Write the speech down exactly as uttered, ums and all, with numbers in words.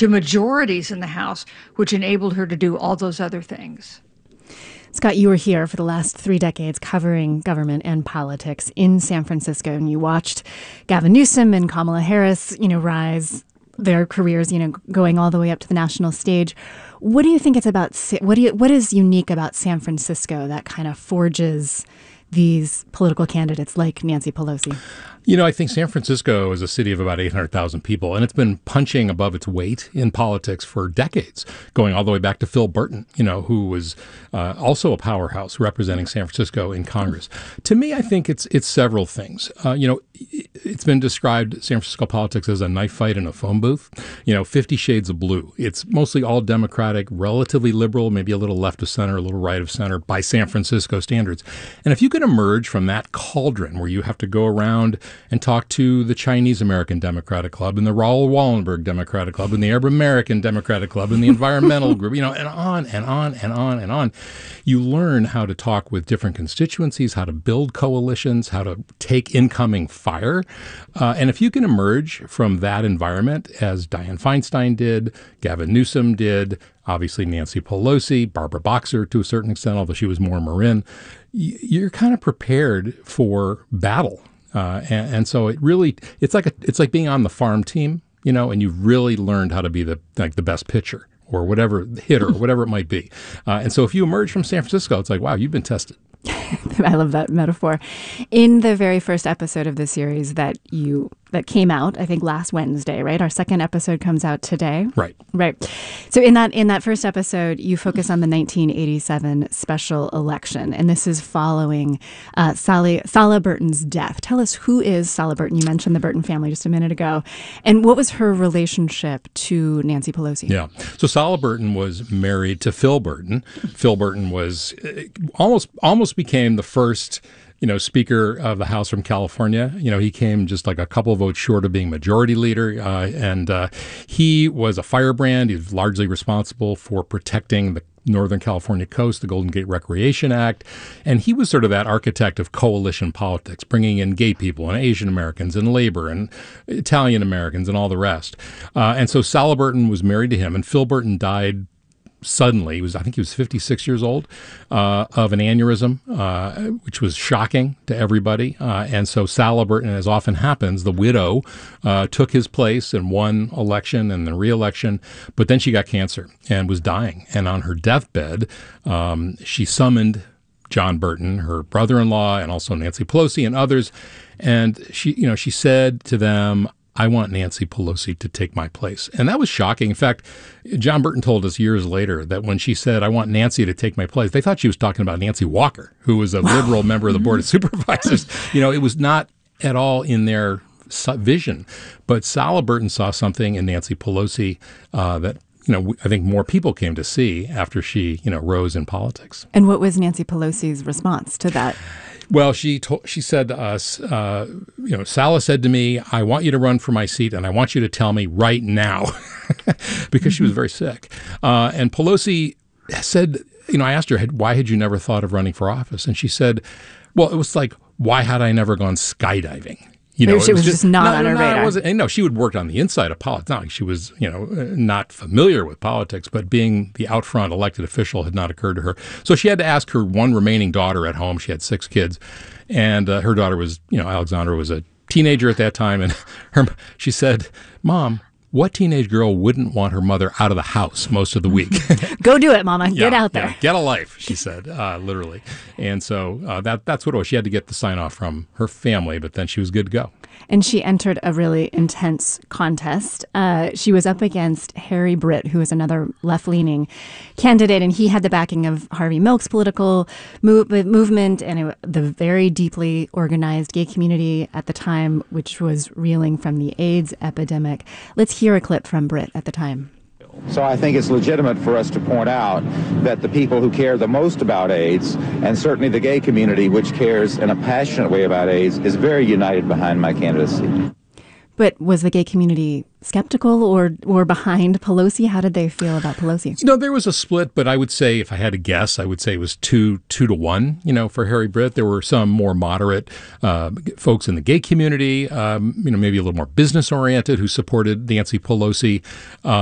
to majorities in the House, which enabled her to do all those other things. Scott, you were here for the last three decades covering government and politics in San Francisco, and you watched Gavin Newsom and Kamala Harris, you know, rise their careers, you know, going all the way up to the national stage. What do you think it's about? What do you, what is unique about San Francisco that kind of forges these political candidates like Nancy Pelosi? You know, I think San Francisco is a city of about eight hundred thousand people, and it's been punching above its weight in politics for decades, going all the way back to Phil Burton, you know, who was uh, also a powerhouse representing San Francisco in Congress. To me, I think it's it's several things. Uh, you know, it's been described, San Francisco politics, as a knife fight in a phone booth. You know, fifty shades of blue. It's mostly all Democratic, relatively liberal, maybe a little left of center, a little right of center by San Francisco standards. And if you can emerge from that cauldron where you have to go around and talk to the Chinese American Democratic Club and the Raoul Wallenberg Democratic Club and the Arab American Democratic Club and the environmental group, you know, and on and on and on and on. You learn how to talk with different constituencies, how to build coalitions, how to take incoming fire. Uh, and if you can emerge from that environment, as Dianne Feinstein did, Gavin Newsom did, obviously Nancy Pelosi, Barbara Boxer to a certain extent, although she was more Marin, you're kind of prepared for battle. Uh, and, and so it really, it's like a, it's like being on the farm team, you know, and you've really learned how to be the like the best pitcher or whatever hitter or whatever it might be. Uh, and so if you emerge from San Francisco, it's like, wow, you've been tested. I love that metaphor. In the very first episode of the series that you that came out, I think last Wednesday, right? Our second episode comes out today. Right. Right. So in that in that first episode, you focus on the nineteen eighty-seven special election, and this is following uh, Sally, Sala Burton's death. Tell us, who is Sala Burton? You mentioned the Burton family just a minute ago, and what was her relationship to Nancy Pelosi? Yeah. So Sala Burton was married to Phil Burton. Phil Burton was uh, almost almost became the first, you know, Speaker of the House from California. You know, he came just like a couple of votes short of being majority leader. Uh, and uh, he was a firebrand. He was largely responsible for protecting the Northern California coast, the Golden Gate Recreation Act. And he was sort of that architect of coalition politics, bringing in gay people and Asian Americans and labor and Italian Americans and all the rest. Uh, and so Sala Burton was married to him, and Phil Burton died suddenly. He was, I think he was fifty-six years old, uh, of an aneurysm, uh, which was shocking to everybody. Uh, and so Sala Burton, as often happens, the widow, uh, took his place and won election and the re-election. But then she got cancer and was dying. And on her deathbed, um, she summoned John Burton, her brother-in-law, and also Nancy Pelosi and others. And she, you know, she said to them, I want Nancy Pelosi to take my place. And that was shocking. In fact, John Burton told us years later that when she said, I want Nancy to take my place, they thought she was talking about Nancy Walker, who was a wow. liberal member of the Board of Supervisors. You know, it was not at all in their vision. But Sala Burton saw something in Nancy Pelosi uh, that, you know, I think more people came to see after she, you know, rose in politics. And what was Nancy Pelosi's response to that? Well, she told, she said to us, uh, you know, Sala said to me, I want you to run for my seat, and I want you to tell me right now, because she was very sick. Uh, and Pelosi said, you know, I asked her, why had you never thought of running for office? And she said, well, it was like, why had I never gone skydiving? You know, she was, was just, just not no, on her no, radar. It wasn't, and no, she would work on the inside of politics. Not like she was, you know, not familiar with politics, but being the out front elected official had not occurred to her. So she had to ask her one remaining daughter at home. She had six kids, and uh, her daughter was, you know, Alexandra was a teenager at that time, and her, she said, "Mom, what teenage girl wouldn't want her mother out of the house most of the week?" Go do it, Mama. Yeah, get out there. Yeah, get a life, she said, uh, literally. And so uh, that that's what it was. She had to get the sign off from her family, but then she was good to go. And she entered a really intense contest. Uh, she was up against Harry Britt, who was another left-leaning candidate, and he had the backing of Harvey Milk's political move, movement and it, the very deeply organized gay community at the time, which was reeling from the AIDS epidemic. Let's hear a clip from Britt at the time. So I think it's legitimate for us to point out that the people who care the most about AIDS, and certainly the gay community, which cares in a passionate way about AIDS, is very united behind my candidacy. But was the gay community skeptical or or behind Pelosi? How did they feel about Pelosi? You know, there was a split, but I would say, if I had to guess, I would say it was two two to one, you know, for Harry Britt. There were some more moderate uh, folks in the gay community, um, you know, maybe a little more business-oriented who supported Nancy Pelosi. Uh,